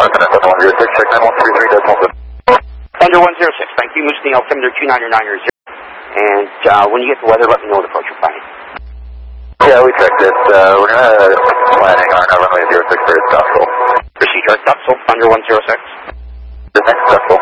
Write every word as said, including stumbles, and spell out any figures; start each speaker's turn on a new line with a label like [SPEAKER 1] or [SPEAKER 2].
[SPEAKER 1] Definite one zero six, check nine one three three decimal seven.
[SPEAKER 2] Thunder one zero six, thank you. Moose Neil, altimeter two nine nine zero. And uh, when you get the weather, let me know what approach you're planning.
[SPEAKER 1] Yeah, we checked it. Uh, we're going to planning on our runway zero six for Duxel.
[SPEAKER 2] Procedure at Duxel, Thunder one zero six.
[SPEAKER 1] The next Duxel.